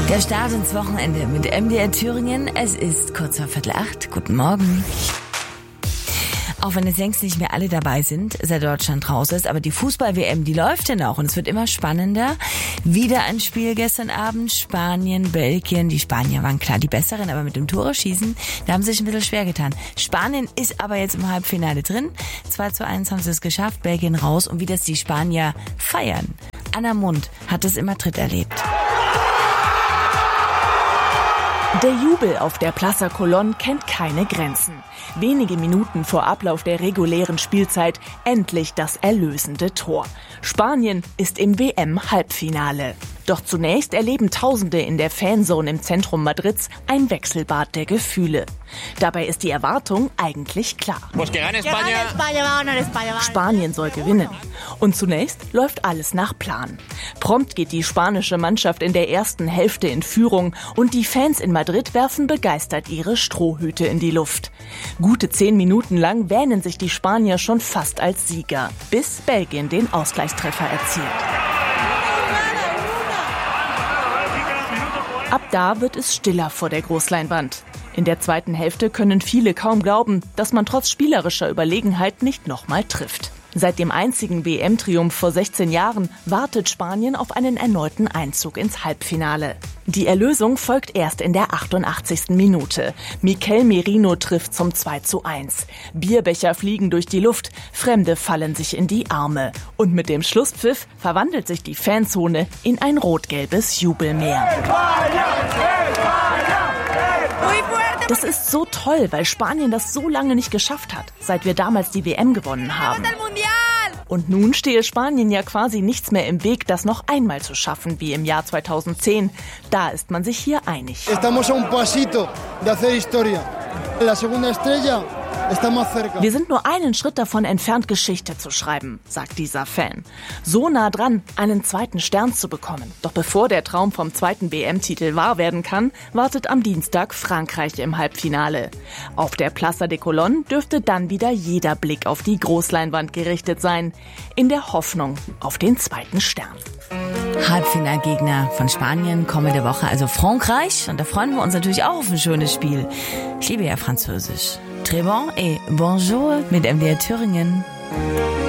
Der Start ins Wochenende mit MDR Thüringen. Es ist kurz vor 7:45. Guten Morgen. Auch wenn es längst nicht mehr alle dabei sind, seit Deutschland raus ist, aber die Fußball-WM, die läuft ja noch und es wird immer spannender. Wieder ein Spiel gestern Abend, Spanien, Belgien. Die Spanier waren klar die Besseren, aber mit dem Tore-Schießen, da haben sie sich ein bisschen schwer getan. Spanien ist aber jetzt im Halbfinale drin. 2:1 haben sie es geschafft, Belgien raus. Und wie das die Spanier feiern. Anna Mund hat es in Madrid erlebt. Der Jubel auf der Plaza Colón kennt keine Grenzen. Wenige Minuten vor Ablauf der regulären Spielzeit endlich das erlösende Tor. Spanien ist im WM-Halbfinale. Doch zunächst erleben Tausende in der Fanzone im Zentrum Madrids ein Wechselbad der Gefühle. Dabei ist die Erwartung eigentlich klar. Spanien soll gewinnen. Und zunächst läuft alles nach Plan. Prompt geht die spanische Mannschaft in der ersten Hälfte in Führung und die Fans in Madrid werfen begeistert ihre Strohhüte in die Luft. Gute 10 Minuten lang wähnen sich die Spanier schon fast als Sieger, bis Belgien den Ausgleichstreffer erzielt. Ab da wird es stiller vor der Großleinwand. In der zweiten Hälfte können viele kaum glauben, dass man trotz spielerischer Überlegenheit nicht nochmal trifft. Seit dem einzigen WM-Triumph vor 16 Jahren wartet Spanien auf einen erneuten Einzug ins Halbfinale. Die Erlösung folgt erst in der 88. Minute. Mikel Merino trifft zum 2:1. Bierbecher fliegen durch die Luft, Fremde fallen sich in die Arme. Und mit dem Schlusspfiff verwandelt sich die Fanzone in ein rot-gelbes Jubelmeer. Das ist so toll, weil Spanien das so lange nicht geschafft hat, seit wir damals die WM gewonnen haben. Und nun stehe Spanien ja quasi nichts mehr im Weg, das noch einmal zu schaffen, wie im Jahr 2010. Da ist man sich hier einig. Estamos a un pasito de hacer historia. La segunda estrella está más cerca. Wir sind nur einen Schritt davon entfernt, Geschichte zu schreiben, sagt dieser Fan. So nah dran, einen zweiten Stern zu bekommen. Doch bevor der Traum vom zweiten WM-Titel wahr werden kann, wartet am Dienstag Frankreich im Halbfinale. Auf der Plaza de Colón dürfte dann wieder jeder Blick auf die Großleinwand gerichtet sein, in der Hoffnung auf den zweiten Stern. Halbfinalgegner von Spanien kommende Woche, also Frankreich. Und da freuen wir uns natürlich auch auf ein schönes Spiel. Ich liebe ja Französisch. Très bon et bonjour mit MDR Thüringen.